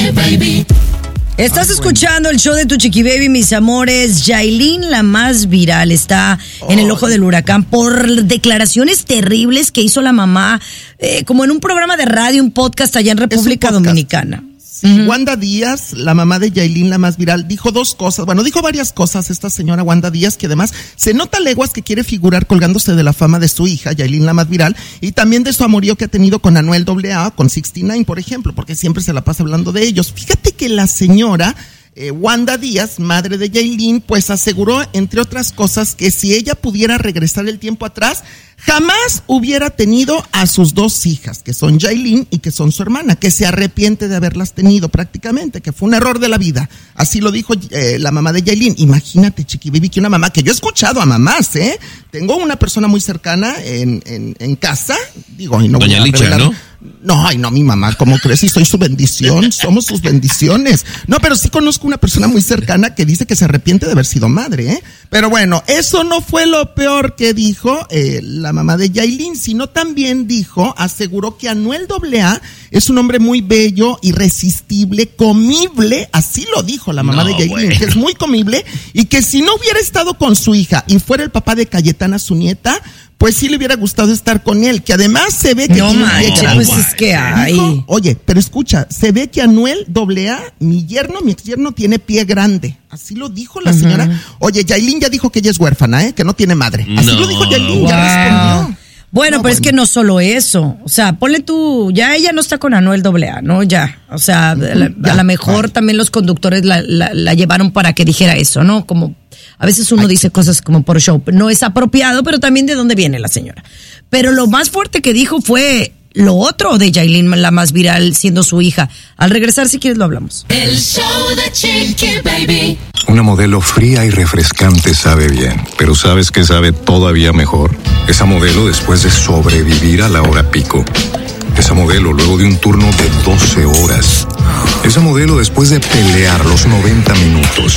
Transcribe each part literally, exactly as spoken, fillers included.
Chiqui Baby. Estás ah, escuchando bueno. el show de tu Chiqui Baby, mis amores. Yailin, la más viral, está oh. en el ojo del huracán por declaraciones terribles que hizo la mamá, eh, como en un programa de radio, un podcast allá en República Dominicana. Sí, uh-huh. Wanda Díaz, la mamá de Yailin, la más viral, dijo dos cosas. Bueno, dijo varias cosas esta señora Wanda Díaz, que además se nota leguas que quiere figurar colgándose de la fama de su hija, Yailin, la más viral, y también de su amorío que ha tenido con Anuel doble A, con sesenta y nueve, por ejemplo, porque siempre se la pasa hablando de ellos. Fíjate que la señora eh, Wanda Díaz, madre de Yailin, pues aseguró, entre otras cosas, que si ella pudiera regresar el tiempo atrás, jamás hubiera tenido a sus dos hijas, que son Yailin y que son su hermana, que se arrepiente de haberlas tenido prácticamente, que fue un error de la vida. Así lo dijo eh, la mamá de Yailin. Imagínate, Chiqui Baby, que una mamá, que yo he escuchado a mamás, ¿eh? Tengo una persona muy cercana en, en, en casa, digo, y no Doña voy a Licha, revelar, ¿no? No, ay, no, mi mamá, ¿cómo crees? Y soy su bendición, somos sus bendiciones. No, pero sí conozco una persona muy cercana que dice que se arrepiente de haber sido madre, ¿eh? Pero bueno, eso no fue lo peor que dijo eh, la mamá de Yailin, sino también dijo, aseguró que Anuel doble A es un hombre muy bello, irresistible, comible, así lo dijo la mamá no, de Yailin, bueno. que es muy comible, y que si no hubiera estado con su hija y fuera el papá de Cayetana, su nieta, pues sí le hubiera gustado estar con él, que además se ve que no tiene manches, pie pues es que hay. Dijo, oye, pero escucha, se ve que Anuel doble A, mi yerno, mi ex yerno, tiene pie grande. Así lo dijo la uh-huh. señora. Oye, Yailin ya dijo que ella es huérfana, ¿eh? Que no tiene madre. Así no. lo dijo Yailin, wow. ya respondió. Bueno, no, pero bueno. es que no solo eso. O sea, ponle tú, ya ella no está con Anuel doble A, ¿no? Ya. O sea, a lo mejor vale. también los conductores la, la, la llevaron para que dijera eso, ¿no? Como a veces uno Ay, dice cosas como por show. No es apropiado, pero también de dónde viene la señora. Pero lo más fuerte que dijo fue lo otro de Yailin, la más viral, siendo su hija. Al regresar, si quieres, lo hablamos. El show de Chiqui Baby. Una modelo fría y refrescante sabe bien, pero ¿sabes qué sabe todavía mejor? Esa modelo después de sobrevivir a la hora pico. Esa modelo luego de un turno de doce horas. Esa modelo después de pelear los noventa minutos.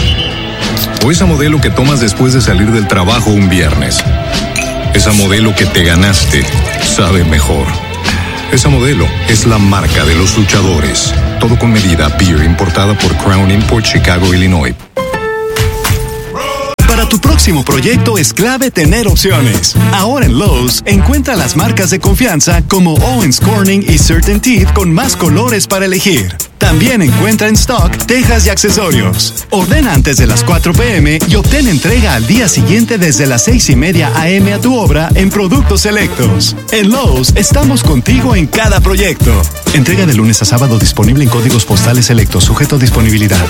O esa modelo que tomas después de salir del trabajo un viernes. Esa modelo que te ganaste sabe mejor. Esa modelo es la marca de los luchadores. Todo con medida. Beer importada por Crown Import, Chicago, Illinois. Para tu próximo proyecto es clave tener opciones. Ahora en Lowe's, encuentra las marcas de confianza como Owens Corning y CertainTeed con más colores para elegir. También encuentra en stock tejas y accesorios. Ordena antes de las cuatro p.m. y obtén entrega al día siguiente desde las seis y media a.m. a tu obra en productos selectos. En Lowe's estamos contigo en cada proyecto. Entrega de lunes a sábado disponible en códigos postales selectos, sujeto a disponibilidad.